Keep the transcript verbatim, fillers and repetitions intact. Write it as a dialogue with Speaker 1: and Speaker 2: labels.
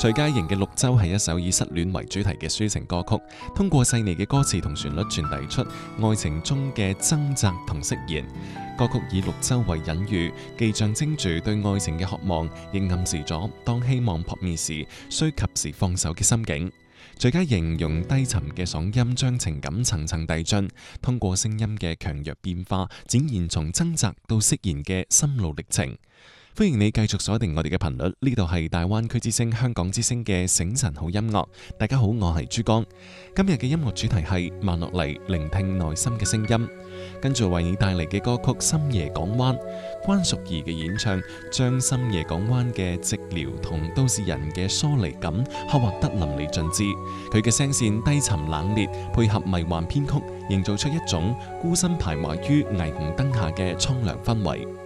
Speaker 1: 徐佳瑩嘅《綠洲》係一首以失戀為主題嘅抒情歌曲，通過細膩嘅歌詞同旋律傳遞出愛情中嘅掙扎同釋然。歌曲以綠洲為隱喻，既象徵住對愛情嘅渴望，亦暗示咗當希望撲滅時，需及時放手嘅心境。徐佳瑩用低沉嘅嗓音將情感層層遞進，通過聲音嘅強弱變化，展現從掙扎到釋然嘅心路歷程。歡迎你繼續鎖定我哋嘅頻率，呢度係大灣區之聲香港之聲嘅醒晨好音樂。大家好，我係珠江。今日嘅音樂主題係慢落嚟，聆聽內心嘅聲音。跟住為你帶嚟嘅歌曲《深夜港灣》，關淑怡嘅演唱將深夜港灣嘅寂寥同都市人嘅疏離感刻畫得淋漓盡致。佢嘅聲線低沉冷冽，配合迷幻編曲，營造出一種孤身徘徊於霓虹燈下嘅蒼涼氛圍。